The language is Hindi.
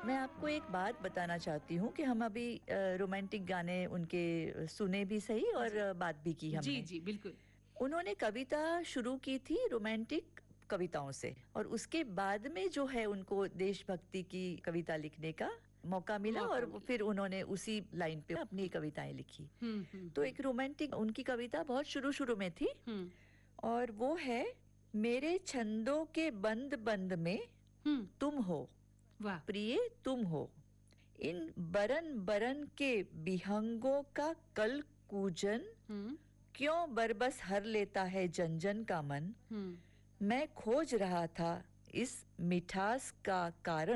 मैं आपको एक बात बताना चाहती हूँ कि हम अभी रोमांटिक गाने उनके सुने भी सही और जी। बात भी की जी, हमने। जी, बिल्कुल। उन्होंने कविता शुरू की थी रोमांटिक कविताओं से और उसके बाद में जो है उनको देशभक्ति की कविता लिखने का मौका मिला और मौका मिला। फिर उन्होंने उसी लाइन पे अपनी कविताएं लिखी। हुँ, हुँ, तो हुँ। एक रोमांटिक उनकी कविता बहुत शुरू-शुरू में थी हुँ, और वो है मेरे छंदों के बंद-बंद में हुँ। तुम हो, वाह! प्रिय तुम हो। इन बरन-बरन के बिहंगों का कल कूजन हुँ, क्यों बरबस हर लेता है जन-जन का मन। हुँ। मैं खोज रहा था इस मिठास का कारण